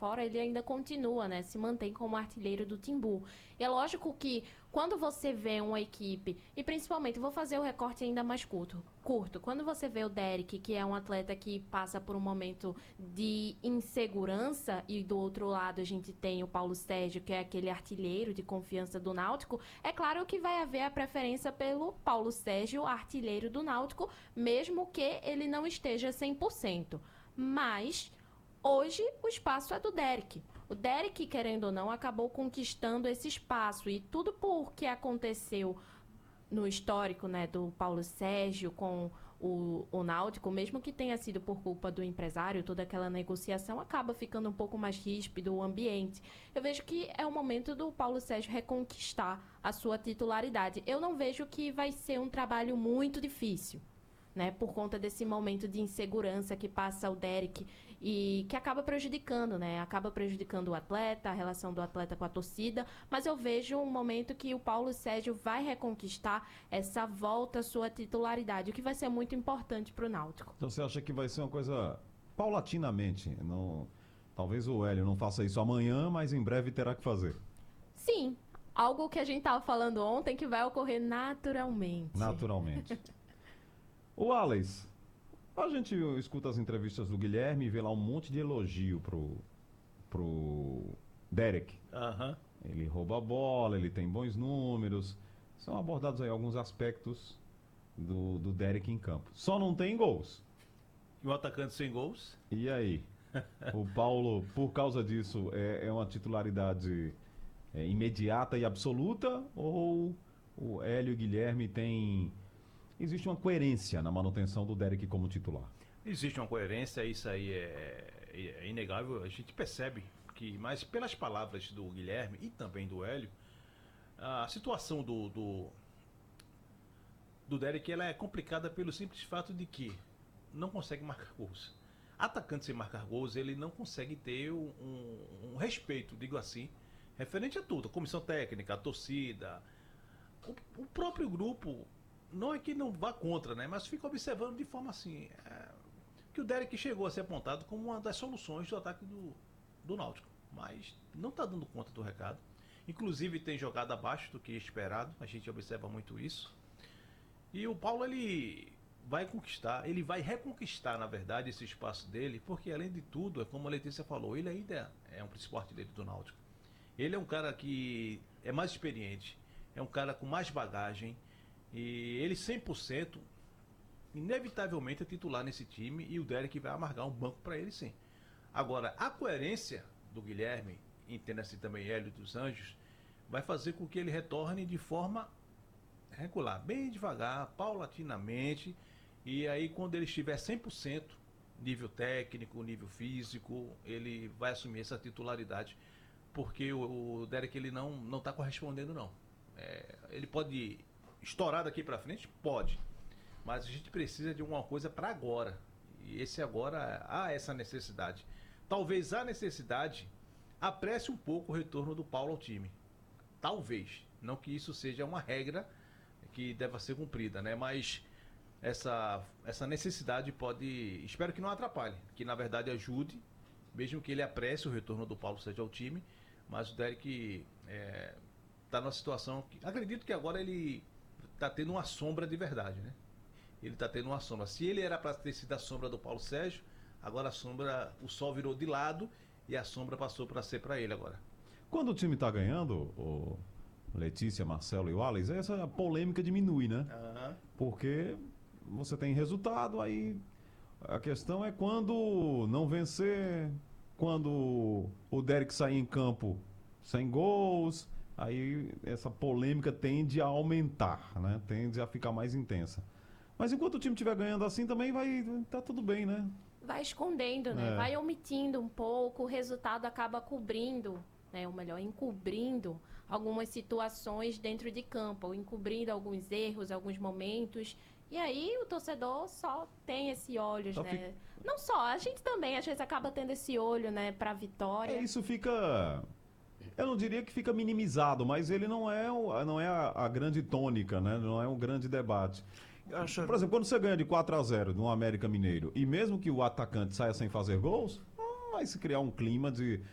fora, ele ainda continua, né? Se mantém como artilheiro do Timbu. E é lógico que quando você vê uma equipe, e principalmente, vou fazer o recorte ainda mais curto. Quando você vê o Derek, que é um atleta que passa por um momento de insegurança, e do outro lado a gente tem o Paulo Sérgio, que é aquele artilheiro de confiança do Náutico, é claro que vai haver a preferência pelo Paulo Sérgio, artilheiro do Náutico, mesmo que ele não esteja 100%. Mas hoje o espaço é do Derek. O Derek, querendo ou não, acabou conquistando esse espaço. E tudo porque aconteceu no histórico, né, do Paulo Sérgio com o Náutico, mesmo que tenha sido por culpa do empresário, toda aquela negociação acaba ficando um pouco mais ríspido o ambiente. Eu vejo que é o momento do Paulo Sérgio reconquistar a sua titularidade. Eu não vejo que vai ser um trabalho muito difícil, né, por conta desse momento de insegurança que passa o Derek e que acaba prejudicando, né? Acaba prejudicando o atleta, a relação do atleta com a torcida, mas eu vejo um momento que o Paulo Sérgio vai reconquistar essa volta à sua titularidade, o que vai ser muito importante para o Náutico. Então você acha que vai ser uma coisa paulatinamente? Não, talvez o Hélio não faça isso amanhã, mas em breve terá que fazer. Sim, algo que a gente estava falando ontem que vai ocorrer naturalmente. Naturalmente. O Alex, a gente escuta as entrevistas do Guilherme e vê lá um monte de elogio pro Derek. Aham. Ele rouba a bola, ele tem bons números. São abordados aí alguns aspectos do Derek em campo. Só não tem gols. E um atacante sem gols? E aí? O Paulo, por causa disso, é uma titularidade imediata e absoluta? Ou o Hélio e o Guilherme têm... Existe uma coerência na manutenção do Derek como titular? Existe uma coerência, isso aí é inegável. A gente percebe que, mas pelas palavras do Guilherme e também do Hélio, a situação do Derek ela é complicada pelo simples fato de que não consegue marcar gols. Atacante sem marcar gols, ele não consegue ter um respeito, digo assim, referente a tudo. A comissão técnica, a torcida, o próprio grupo. Não é que não vá contra, né? Mas fica observando de forma assim. Que o Derek chegou a ser apontado como uma das soluções do ataque do Náutico. Mas não está dando conta do recado. Inclusive tem jogado abaixo do que esperado. A gente observa muito isso. E o Paulo, ele vai conquistar, ele vai reconquistar, na verdade, esse espaço dele. Porque além de tudo, é como a Letícia falou, ele ainda é um principal artilheiro do Náutico. Ele é um cara que é mais experiente. É um cara com mais bagagem. E ele 100% inevitavelmente é titular nesse time e o Derek vai amargar um banco para ele sim. Agora, a coerência do Guilherme, entenda-se também Hélio dos Anjos, vai fazer com que ele retorne de forma regular, bem devagar, paulatinamente, e aí quando ele estiver 100%, nível técnico, nível físico, ele vai assumir essa titularidade, porque o Derek ele não está correspondendo não. Ele pode estourar daqui para frente? Pode. Mas a gente precisa de alguma coisa para agora. E esse agora há essa necessidade. Talvez a necessidade apresse um pouco o retorno do Paulo ao time. Talvez. Não que isso seja uma regra que deva ser cumprida, né? Mas essa necessidade pode... Espero que não atrapalhe. Que na verdade ajude, mesmo que ele apresse o retorno do Paulo Sérgio ao time. Mas o Derek está numa situação que... Acredito que agora ele tá tendo uma sombra de verdade, né? Ele tá tendo uma sombra. Se ele era para ter sido a sombra do Paulo Sérgio, agora a sombra, o sol virou de lado e a sombra passou para ser para ele agora. Quando o time tá ganhando, o Letícia, Marcelo e o Alex, essa polêmica diminui, né? Porque você tem resultado, aí a questão é quando não vencer, quando o Derek sair em campo sem gols... Aí essa polêmica tende a aumentar, né? Tende a ficar mais intensa. Mas enquanto o time estiver ganhando assim, também tá tudo bem, né? Vai escondendo, né? Vai omitindo um pouco, o resultado acaba cobrindo, né? Ou melhor, encobrindo algumas situações dentro de campo, ou encobrindo alguns erros, alguns momentos. E aí o torcedor só tem esse olho, né? Não só, a gente também às vezes acaba tendo esse olho, né, pra vitória. Isso fica... Eu não diria que fica minimizado, mas ele não é a grande tônica, né? Não é um grande debate. Por exemplo, quando você ganha de 4-0 no América Mineiro, e mesmo que o atacante saia sem fazer gols, vai se criar um clima de